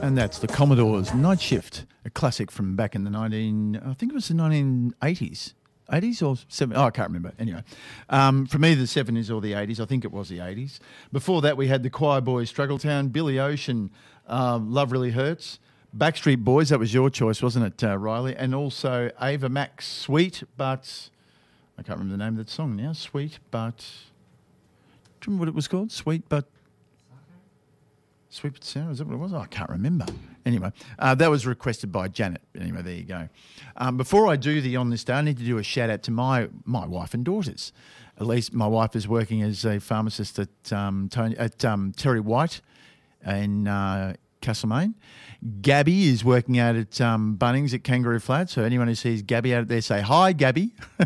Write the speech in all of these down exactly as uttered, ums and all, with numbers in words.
And that's the Commodore's Night Shift, a classic from back in the nineteen, I think it was the nineteen eighties. eighties or seventies? Oh, I can't remember. Anyway, um, from either the seventies or the eighties. I think it was the eighties. Before that, we had the Choir Boys, Struggletown, Billy Ocean, uh, Love Really Hurts, Backstreet Boys, that was your choice, wasn't it, uh, Riley? And also Ava Max, Sweet, but... I can't remember the name of that song now. Sweet, but... Do you remember what it was called? Sweet, but... Sweet but sour, is that what it was? Oh, I can't remember. Anyway, uh, that was requested by Janet. Anyway, there you go. Um, before I do the On This Day, I need to do a shout-out to my my wife and daughters. At least my wife is working as a pharmacist at um, Tony, at um, Terry White in uh, Castlemaine. Gabby is working out at um, Bunnings at Kangaroo Flat. So anyone who sees Gabby out there, say, hi, Gabby. Where's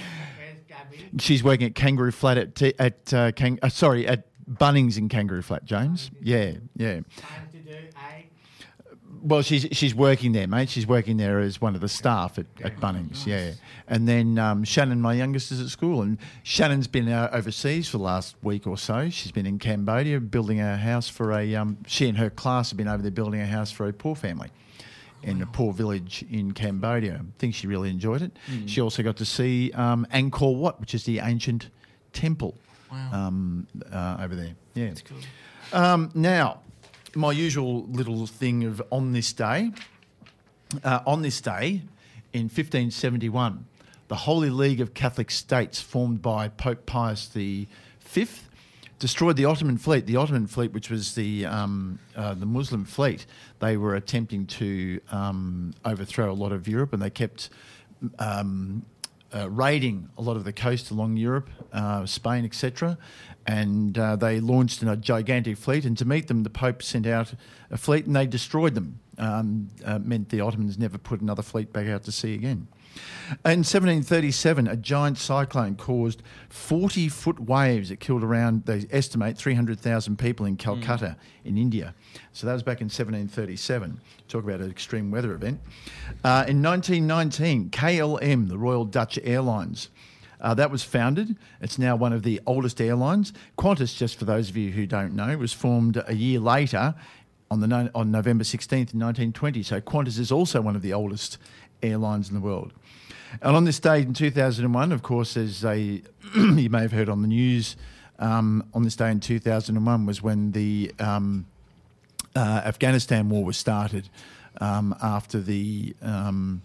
Gabby? She's working at Kangaroo Flat at, t- at uh, Kang- uh, sorry, at Bunnings in Kangaroo Flat, James. Yeah, yeah. Time to do a... Well, she's she's working there, mate. She's working there as one of the staff at, at Bunnings, nice. Yeah. And then um, Shannon, my youngest, is at school. And Shannon's been uh, overseas for the last week or so. She's been in Cambodia building a house for a... Um, she and her class have been over there building a house for a poor family in wow. a poor village in Cambodia. I think she really enjoyed it. Mm. She also got to see um, Angkor Wat, which is the ancient temple. Wow. Um, uh, over there. Yeah. That's cool. Um, now, my usual little thing of on this day. Uh, on this day, in fifteen seventy-one, the Holy League of Catholic States, formed by Pope Pius the Fifth, destroyed the Ottoman fleet. The Ottoman fleet, which was the um, uh, the Muslim fleet, they were attempting to um, overthrow a lot of Europe, and they kept... Um, Uh, raiding a lot of the coast along Europe, uh, Spain, et cetera, and uh, they launched in a gigantic fleet. And to meet them, the Pope sent out a fleet, and they destroyed them. Um, uh, meant the Ottomans never put another fleet back out to sea again. In seventeen thirty-seven, a giant cyclone caused forty-foot waves that killed around, they estimate, three hundred thousand people in Calcutta, mm. in India. So that was back in seventeen thirty-seven. Talk about an extreme weather event. Uh, in nineteen nineteen, K L M, the Royal Dutch Airlines, uh, that was founded. It's now one of the oldest airlines. Qantas, just for those of you who don't know, was formed a year later on the no- on November sixteenth, nineteen twenty. So Qantas is also one of the oldest airlines in the world. And on this day in two thousand one, of course, as a you may have heard on the news, um, on this day in two thousand one was when the um, uh, Afghanistan war was started um, after the um,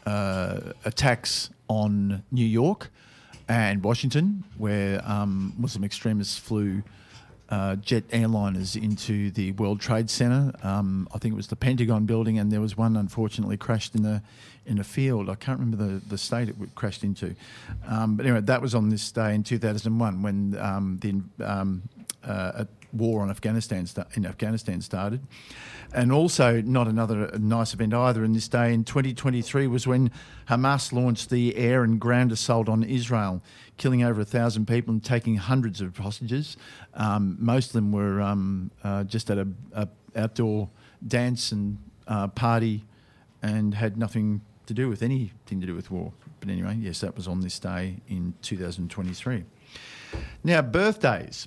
uh, attacks on New York and Washington, where um, Muslim extremists flew uh, jet airliners into the World Trade Center. Um, I think it was the Pentagon building, and there was one unfortunately crashed in the in a field. I can't remember the, the state it crashed into. Um, but anyway, that was on this day in two thousand one when um, the um, uh, a war on Afghanistan sta- in Afghanistan started. And also, not another nice event either in this day in twenty twenty-three was when Hamas launched the air and ground assault on Israel, killing over a thousand people and taking hundreds of hostages. Um, most of them were um, uh, just at a, a outdoor dance and uh, party and had nothing to do with anything to do with war. But anyway, yes, that was on this day in two thousand twenty-three. Now, birthdays.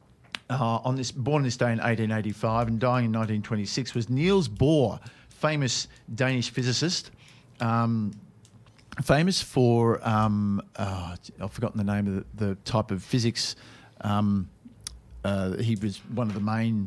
Uh, on this, born this day in eighteen eighty-five and dying in nineteen twenty-six was Niels Bohr, famous Danish physicist, um, famous for um, oh, I've forgotten the name of the, the type of physics. Um, uh, he was one of the main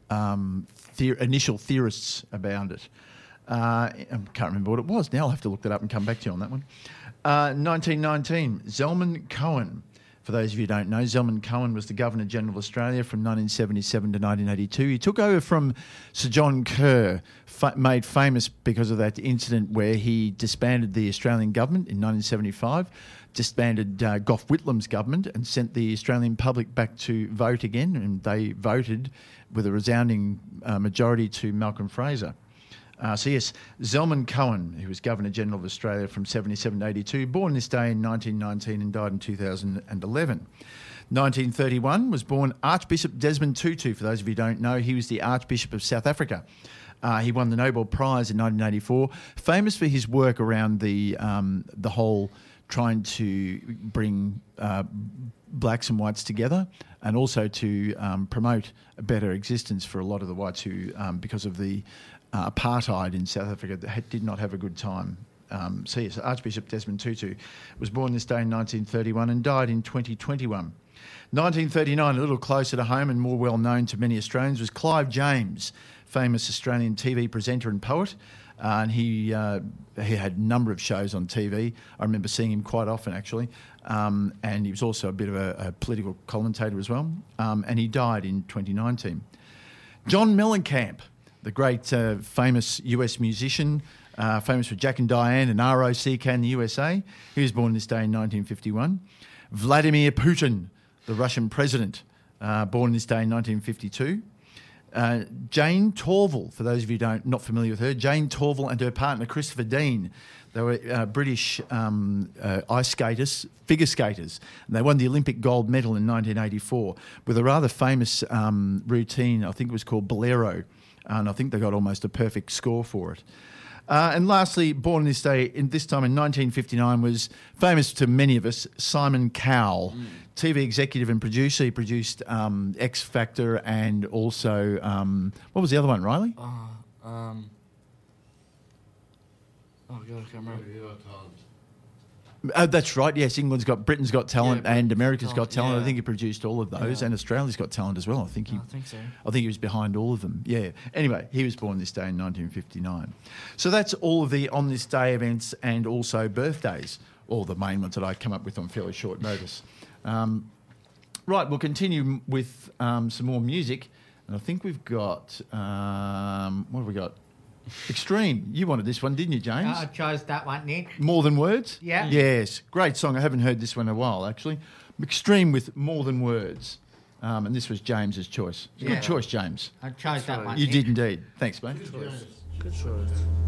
um, the- initial theorists about it. Uh, I can't remember what it was. Now I'll have to look that up and come back to you on that one. Uh, nineteen nineteen, Zelman Cohen. For those of you who don't know, Zelman Cohen was the Governor-General of Australia from nineteen seventy-seven to nineteen eighty-two. He took over from Sir John Kerr, fa- made famous because of that incident where he disbanded the Australian government in nineteen seventy-five, disbanded uh, Gough Whitlam's government and sent the Australian public back to vote again, and they voted with a resounding uh, majority to Malcolm Fraser. Uh, so yes, Zelman Cohen, who was Governor-General of Australia from seventy-seven to eighty-two, born this day in nineteen nineteen and died in two thousand eleven. nineteen thirty-one was born Archbishop Desmond Tutu. For those of you who don't know, he was the Archbishop of South Africa. Uh, he won the Nobel Prize in nineteen eighty-four, famous for his work around the um, the whole trying to bring uh, blacks and whites together, and also to um, promote a better existence for a lot of the whites who, um, because of the uh, apartheid in South Africa, had, did not have a good time. Um, so yes, Archbishop Desmond Tutu was born this day in nineteen thirty-one and died in twenty twenty-one. nineteen thirty-nine, a little closer to home and more well known to many Australians, was Clive James, famous Australian T V presenter and poet. Uh, and he uh, he had a number of shows on T V. I remember seeing him quite often, actually. Um, and he was also a bit of a, a political commentator as well. Um, and he died in twenty nineteen. John Mellencamp, the great uh, famous U S musician, uh, famous for Jack and Diane and R O C K in the U S A. He was born this day in nineteen fifty-one. Vladimir Putin, the Russian president, uh, born this day in nineteen fifty-two. Uh, Jane Torval, for those of you who don't not familiar with her, Jane Torval and her partner Christopher Dean, they were uh, British um, uh, ice skaters, figure skaters, and they won the Olympic gold medal in nineteen eighty-four with a rather famous um, routine. I think it was called Bolero, and I think they got almost a perfect score for it. Uh, and lastly, born this day, in this time in nineteen fifty-nine, was famous to many of us, Simon Cowell, mm. T V executive and producer. He produced um, X Factor and also, um, what was the other one, Riley? Uh, um, oh, God, I can't remember. Oh, that's right. Yes, England's got Britain's Got Talent Yeah, and America's Talent, Got Talent. yeah. I think he produced all of those, Yeah. and Australia's Got Talent as well. I think he. I think so. I think he was behind all of them. Yeah. Anyway, he was born this day in nineteen fifty-nine. So that's all of the on this day events and also birthdays, all the main ones that I come up with on fairly short notice. Um, right, we'll continue with um, some more music, and I think we've got um, what have we got? Extreme. You wanted this one, didn't you, James? I chose that one, Nick. More Than Words? Yeah. Yes. Great song. I haven't heard this one in a while, actually. Extreme with More Than Words. Um, and this was James's choice. Yeah. Good choice, James. I chose that one. You Nick. did indeed. Thanks, mate. Good choice.